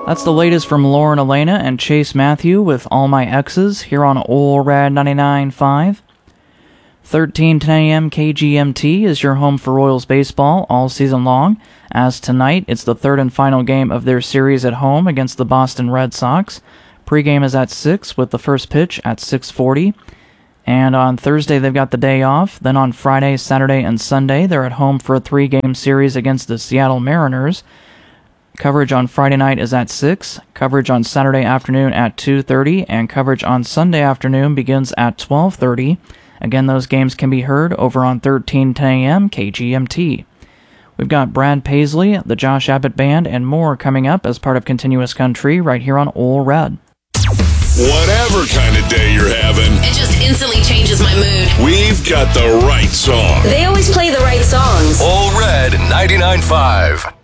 That's the latest from Lauren Elena and Chase Matthew with All My Exes here on Ole Rad 99.5. 13:10 a.m. KGMT is your home for Royals baseball all season long, as tonight it's the third and final game of their series at home against the Boston Red Sox. Pre-game is at 6 with the first pitch at 6:40. And on Thursday they've got the day off. Then on Friday, Saturday, and Sunday they're at home for a 3-game series against the Seattle Mariners. Coverage on Friday night is at 6, coverage on Saturday afternoon at 2:30, and coverage on Sunday afternoon begins at 12:30. Again, those games can be heard over on 13:10 a.m. KGMT. We've got Brad Paisley, the Josh Abbott Band, and more coming up as part of Continuous Country right here on Ole Red. Whatever kind of day you're having, it just instantly changes my mood. We've got the right song. They always play the right songs. Ole Red 99.5.